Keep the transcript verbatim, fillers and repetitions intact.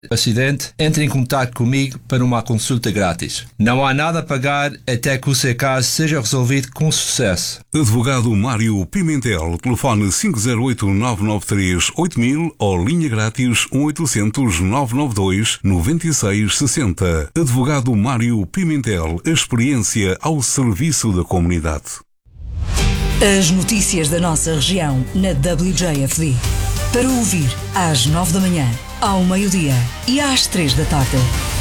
acidente, entre em contato comigo para uma consulta grátis. Não há nada a pagar até que o seu caso seja resolvido com sucesso. Advogado Mário Pimentel, telefone cinco zero oito, nove nove três, oito mil ou linha grátis um oito zero zero, nove nove dois, nove seis seis zero. Advogado Mário Pimentel, a experiência ao serviço da comunidade. As notícias da nossa região na W J F D. Para ouvir às nove da manhã, ao meio-dia e às três da tarde.